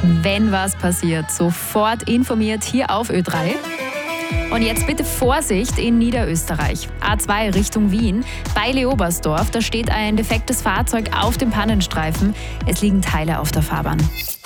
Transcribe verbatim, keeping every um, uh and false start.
Wenn was passiert, sofort informiert hier auf Ö drei. Und jetzt bitte Vorsicht in Niederösterreich. A zwei Richtung Wien. Bei Leobersdorf, da steht ein defektes Fahrzeug auf dem Pannenstreifen. Es liegen Teile auf der Fahrbahn.